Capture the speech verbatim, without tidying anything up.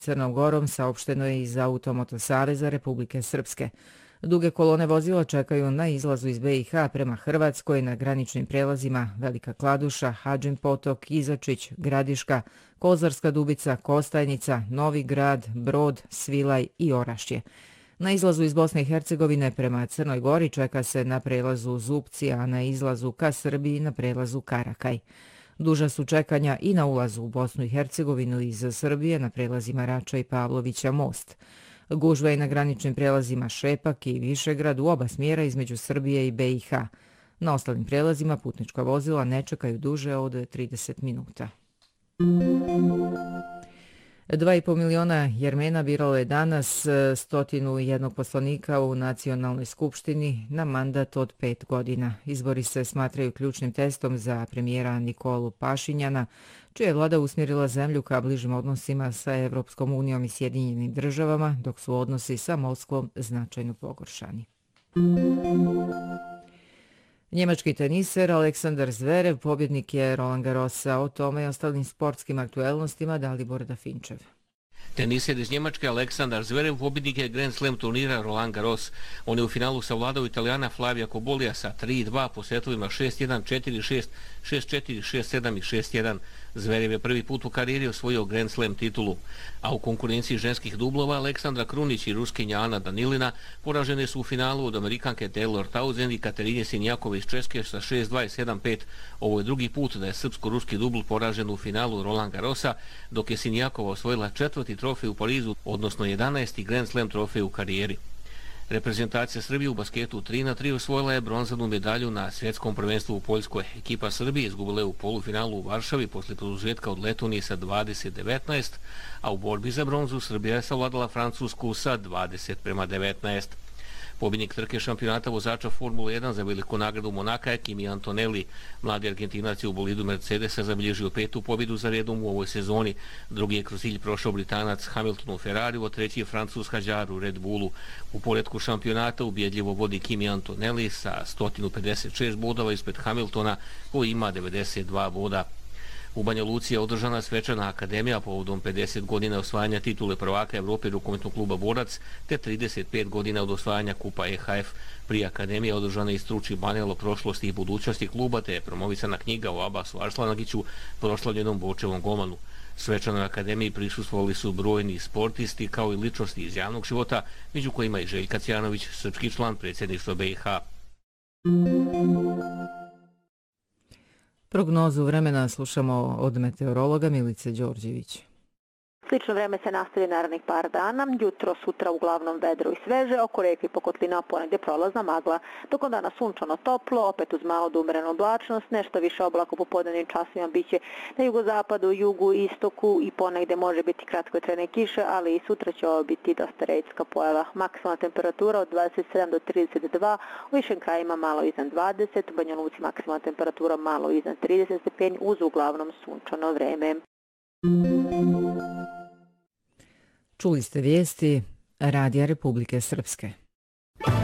Crnom Gorom saopšteno je iz Automoto Saveza Republike Srpske. Duge kolone vozila čekaju na izlazu iz be i ha prema Hrvatskoj na graničnim prelazima Velika Kladuša, Hadžin Potok, Izačić, Gradiška, Kozarska Dubica, Kostajnica, Novi Grad, Brod, Svilaj i Orašje. Na izlazu iz Bosne i Hercegovine prema Crnoj Gori čeka se na prelazu Zupci, a na izlazu ka Srbiji na prelazu Karakaj. Duža su čekanja i na ulazu u Bosnu i Hercegovinu iz Srbije na prelazima Rača i Pavlovića most. Gužva je na graničnim prelazima Šepak i Višegrad u oba smjera između Srbije i be i ha. Na ostalim prelazima putnička vozila ne čekaju duže od trideset minuta. Dva i po miliona Jermena biralo je danas stotinu jednog poslanika u Nacionalnoj skupštini na mandat od pet godina. Izbori se smatraju ključnim testom za premijera Nikolu Pašinjana, čija je vlada usmjerila zemlju ka bližim odnosima sa Evropskom unijom i Sjedinjenim državama, dok su odnosi sa Moskvom značajno pogoršani. Njemački teniser Aleksandar Zverev pobjednik je Roland Garrosa. O tome i ostalim sportskim aktuelnostima Dalibor Dafinčev. Teniser iz Njemačke Aleksandar Zverev pobjednik je Grand Slam turnira Roland Garros. On je u finalu savladao Italijana Flavija Kobolija sa tri dva po setovima šest jedan, četiri šest, šest četiri, šest sedam i šest jedan. Zverev je prvi put u karijeri osvojio Grand Slam titulu. A u konkurenciji ženskih dublova Aleksandra Krunić i Ruskinja Ana Danilina poražene su u finalu od Amerikanke Taylor Townsend i Katerine Sinjakove iz Česke sa šest dva i sedam pet. Ovo je drugi put da je srpsko-ruski dubl poražen u finalu Roland Garrosa, dok je Sinjakova osvojila četvrti trofej u Parizu, odnosno jedanaesti Grand Slam trofej u karijeri. Reprezentacija Srbije u basketu tri na tri osvojila je bronzanu medalju na svjetskom prvenstvu u Poljskoj. Ekipa Srbije izgubila je u polufinalu u Varšavi posle produžetka od Letonije sa dvadeset devetnaest, a u borbi za bronzu Srbija je savladala Francusku sa dvadeset prema devetnaest. Pobjednik trke šampionata vozača Formule jedan za veliku nagradu Monaka je Kimi Antonelli. Mladi Argentinac je u bolidu Mercedesa zabilježio petu pobjedu za redom u ovoj sezoni. Drugi je kroz cilj prošao Britanac Hamilton u Ferrariju, a treći je Francuz Hadjar u Red Bullu. U poretku šampionata ubjedljivo vodi Kimi Antonelli sa sto pedeset šest bodova ispred Hamiltona koji ima devedeset dva boda. U Banja Luci je održana svečana akademija povodom pedeset godina osvajanja titule prvaka Evrope rukometnog kluba Borac te trideset pet godina od osvajanja kupa e ha ef. Pri akademiji je održana i stručni panel o prošlosti i budućnosti kluba te je promovisana knjiga o Abasu Arslanagiću, proslavljenom Bočevom golmanu. Svečanoj akademiji prisustvovali su brojni sportisti kao i ličnosti iz javnog života, među kojima i Željka Cjanović, srpski član predsjedništva be i ha. Prognozu vremena slušamo od meteorologa Milice Đorđević. Slično vreme se nastavi narednih par dana, jutro, sutra uglavnom vedro i sveže, oko reke i pokotlina ponegdje prolazna magla. Tokom dana sunčano toplo, opet uz malo umerenu oblačnost, nešto više oblaka u popodnevnim časovima biće na jugozapadu, jugu, istoku i ponegdje može biti kratkotrajne kiše, ali i sutra će ovo biti dosta redka pojava. Maksimalna temperatura od dvadeset sedam do trideset dva, u višim krajima malo iznad dvadeset, u Banja Luci maksimalna temperatura malo iznad trideset stepeni uz uglavnom sunčano vreme. Čuli ste vijesti Radija Republike Srpske.